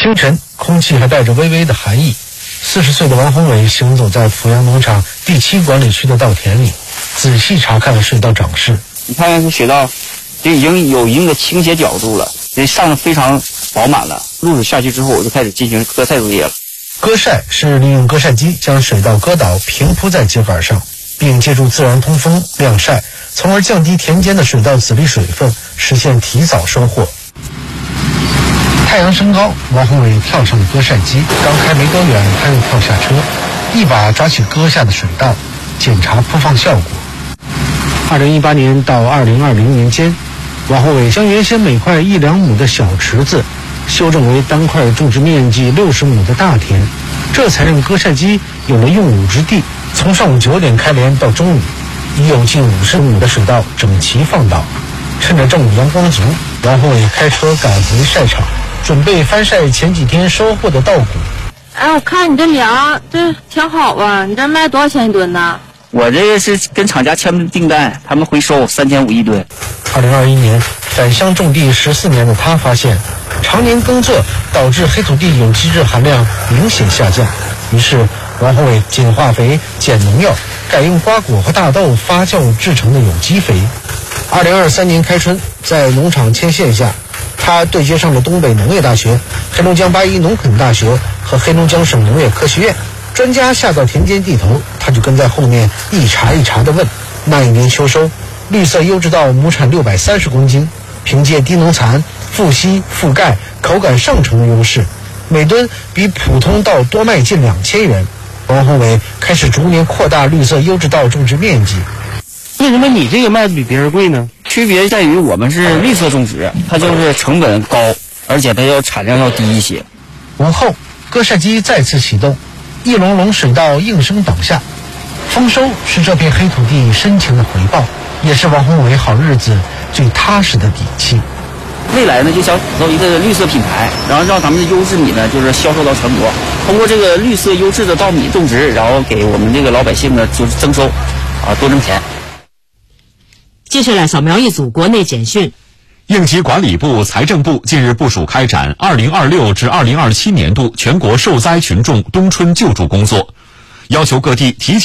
清晨，空气还带着微微的寒意。40岁的王宏伟行走在阜阳农场第7管理区的稻田里，仔细查看水稻长势。 你看这水稻，就已经有一定的倾斜角度了，这上得非常饱满了。露水下去之后，我就开始进行割晒作业了。 割晒是利用割晒机将水稻割倒，平铺在秸秆上，并借助自然通风晾晒，从而降低田间的水稻籽粒水分，实现提早收获。太阳升高，王宏伟跳上了割晒机，刚开没多远，他又跳下车，一把抓起割下的水稻，检查铺放效果。2018年到2020年间，王宏伟将原先每块1-2亩的小池子修正为单块种植面积60亩的大田，这才让割晒机有了用武之地。从上午9点开镰到中午，已有近50亩的水稻整齐放倒。趁着正午阳光足，王宏伟开车赶回晒场，准备翻晒前几天收获的稻谷。 哎，我看你这粮这挺好啊，你这卖多少钱一吨呢？ 我这个是跟厂家签的订单，他们回收3500一吨。 2021年返乡种地14年的他发现，常年耕作导致黑土地有机质含量明显下降，于是王宏伟减化肥、减农药，改用瓜果和大豆发酵制成的有机肥。2023年开春，在农场牵线下，他对接上了东北农业大学、黑龙江8一农垦大学和黑龙江省农业科学院。专家下到田间地头，他就跟在后面一茬一茬地问。那一年秋收，绿色优质稻亩产630公斤，凭借低农残、富硒、富钙、口感上乘的优势，每吨比普通稻多卖近2000元。王宏伟开始逐年扩大绿色优质稻种植面积。 为什么你这个卖的比别人贵呢？ 区别在于我们是绿色种植，它就是成本高，而且它要产量要低一些。 午后，割晒机再次启动，一笼笼水稻应声倒下。丰收是这片黑土地深情的回报，也是王宏伟好日子最踏实的底气。 未来呢，就想打造一个绿色品牌，然后让咱们的优质米呢，就是销售到全国。通过这个绿色优质的稻米种植，然后给我们这个老百姓呢，就是增收，多挣钱。 接下来扫描一组国内简讯。 应急管理部、财政部近日部署开展2026至2027年度全国受灾群众冬春救助工作，要求各地提前